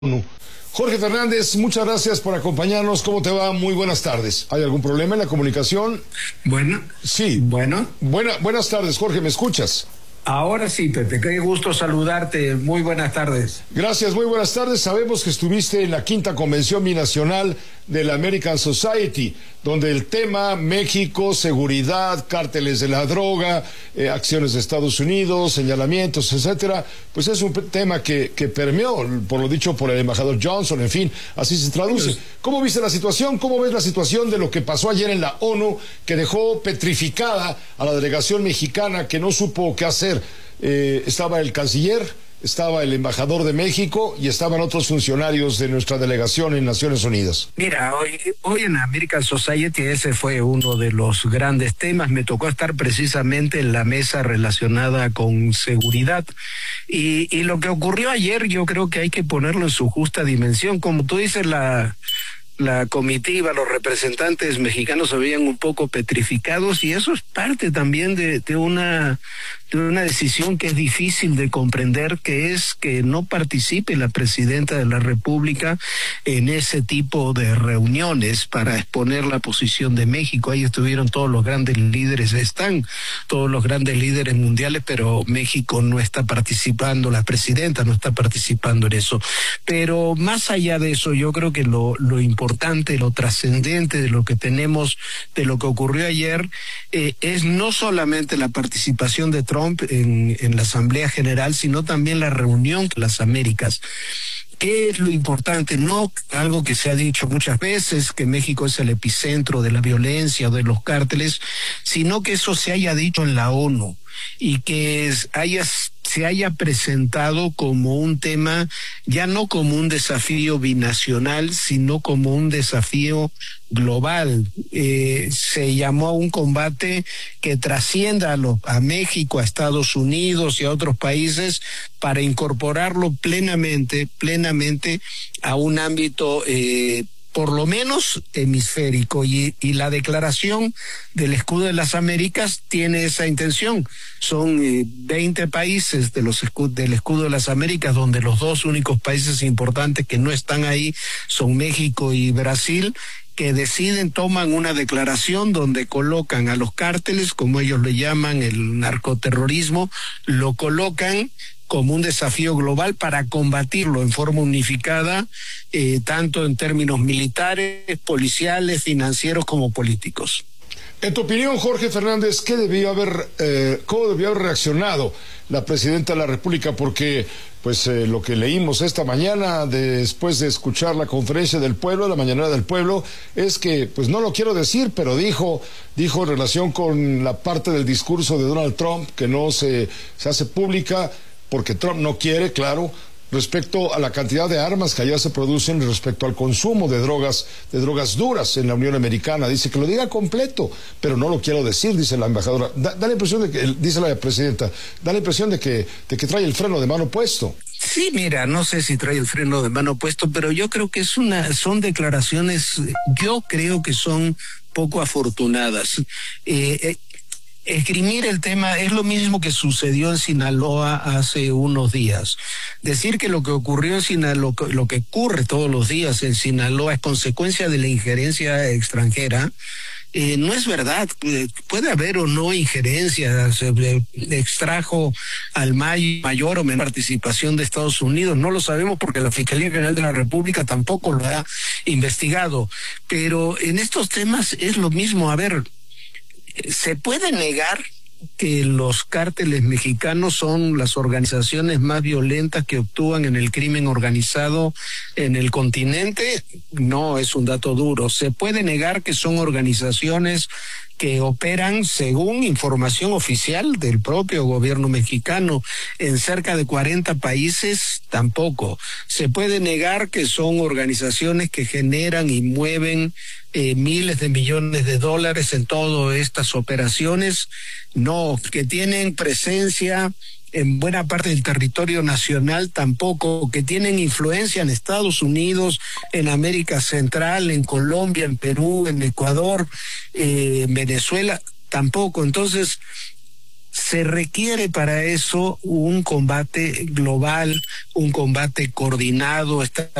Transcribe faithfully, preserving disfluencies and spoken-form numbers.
ONU. Jorge Fernández, muchas gracias por acompañarnos. ¿Cómo te va? Muy buenas tardes. ¿Hay algún problema en la comunicación? Bueno. Sí. Bueno. Buena, buenas tardes, Jorge, ¿me escuchas? Ahora sí, Pepe, qué gusto saludarte. Muy buenas tardes. Gracias, muy buenas tardes. Sabemos que estuviste en la quinta convención binacional de la American Society, donde el tema México, seguridad, cárteles de la droga, eh, acciones de Estados Unidos, señalamientos, etcétera, pues es un tema que, que permeó, por lo dicho por el embajador Johnson, en fin, así se traduce. ¿Cómo viste la situación? ¿Cómo ves la situación de lo que pasó ayer en la ONU, que dejó petrificada a la delegación mexicana, que no supo qué hacer? Eh, estaba el canciller, estaba el embajador de México y estaban otros funcionarios de nuestra delegación en Naciones Unidas. Mira, hoy, hoy en American Society ese fue uno de los grandes temas. Me tocó estar precisamente en la mesa relacionada con seguridad. Y, y lo que ocurrió ayer yo creo que hay que ponerlo en su justa dimensión. Como tú dices, la... la comitiva, los representantes mexicanos se veían un poco petrificados y eso es parte también de, de una de una decisión que es difícil de comprender, que es que no participe la presidenta de la República en ese tipo de reuniones para exponer la posición de México. Ahí estuvieron todos los grandes líderes, están todos los grandes líderes mundiales, pero México no está participando, la presidenta no está participando en eso. Pero más allá de eso, yo creo que lo, lo importante, lo trascendente de lo que tenemos, de lo que ocurrió ayer, eh, es no solamente la participación de Trump en, en la Asamblea General, sino también la reunión con las Américas. ¿Qué es lo importante? No algo que se ha dicho muchas veces, que México es el epicentro de la violencia o de los cárteles, sino que eso se haya dicho en la ONU y que haya, se haya presentado como un tema, ya no como un desafío binacional, sino como un desafío global. Eh, se llamó a un combate que trascienda a, lo, a México, a Estados Unidos y a otros países para incorporarlo plenamente, plenamente a un ámbito eh, por lo menos hemisférico, y, y la declaración del Escudo de las Américas tiene esa intención. Son eh, veinte países de los escu del Escudo de las Américas, donde los dos únicos países importantes que no están ahí son México y Brasil, que deciden, toman una declaración donde colocan a los cárteles, como ellos le llaman, el narcoterrorismo, lo colocan como un desafío global para combatirlo en forma unificada, eh, tanto en términos militares, policiales, financieros como políticos. En tu opinión, Jorge Fernández, ¿qué debió haber, eh, cómo debió haber reaccionado la presidenta de la República? Porque, pues, eh, lo que leímos esta mañana, después de escuchar la conferencia del pueblo, la mañanera del pueblo, es que, pues, no lo quiero decir, pero dijo, dijo en relación con la parte del discurso de Donald Trump, que no se, se hace pública, porque Trump no quiere, claro, respecto a la cantidad de armas que allá se producen, respecto al consumo de drogas, de drogas duras en la Unión Americana. Dice que lo diga completo, pero no lo quiero decir, dice la embajadora. Da, da la impresión de que, dice la presidenta, da la impresión de que, de que trae el freno de mano puesto. Sí, mira, no sé si trae el freno de mano puesto, pero yo creo que es una, son declaraciones, yo creo que son poco afortunadas. Eh, eh, Esgrimir el tema es lo mismo que sucedió en Sinaloa hace unos días. Decir que lo que ocurrió en Sinaloa, lo que ocurre todos los días en Sinaloa es consecuencia de la injerencia extranjera, eh, no es verdad. Puede haber o no injerencia, se extrajo al mayor o menor participación de Estados Unidos, no lo sabemos porque la Fiscalía General de la República tampoco lo ha investigado. Pero en estos temas es lo mismo. A ver, ¿se puede negar que los cárteles mexicanos son las organizaciones más violentas que actúan en el crimen organizado en el continente? No es un dato duro. ¿Se puede negar que son organizaciones que operan, según información oficial del propio gobierno mexicano, en cerca de cuarenta países? Tampoco. ¿Se puede negar que son organizaciones que generan y mueven eh, miles de millones de dólares en todas estas operaciones? No. ¿Que tienen presencia en buena parte del territorio nacional? Tampoco. ¿Que tienen influencia en Estados Unidos, en América Central, en Colombia, en Perú, en Ecuador, eh, en Venezuela? Tampoco. Entonces, Se requiere para eso un combate global, un combate coordinado,